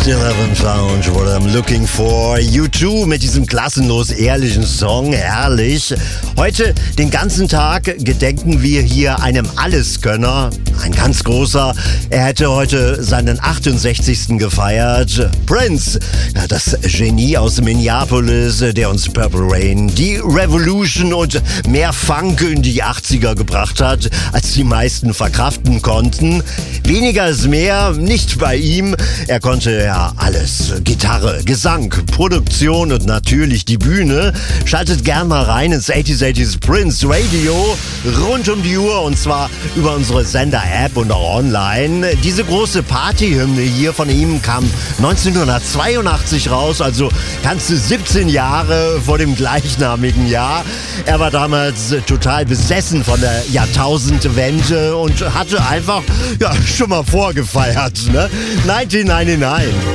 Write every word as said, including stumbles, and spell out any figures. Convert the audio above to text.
elf Lounge, what I'm looking for. U zwei mit diesem klassenlos ehrlichen Song, herrlich. Heute, den ganzen Tag, gedenken wir hier einem Alleskönner. Ein ganz großer. Er hätte heute seinen achtundsechzigsten gefeiert. Prince, ja, das Genie aus Minneapolis, der uns Purple Rain, die Revolution und mehr Funk in die achtziger gebracht hat, als die meisten verkraften konnten. Weniger ist mehr, nicht bei ihm. Er konnte ja alles. Gitarre, Gesang, Produktion und natürlich die Bühne. Schaltet gern mal rein ins achtziger achtziger Prince Radio. Rund um die Uhr und zwar über unsere Sender-App und auch online. Diese große Partyhymne hier von ihm kam neunzehnhundertzweiundachtzig raus, also ganze siebzehn Jahre vor dem gleichnamigen Jahr. Er war damals total besessen von der Jahrtausendwende und hatte einfach ja schon mal vorgefeiert, ne? neunzehnhundertneunundneunzig.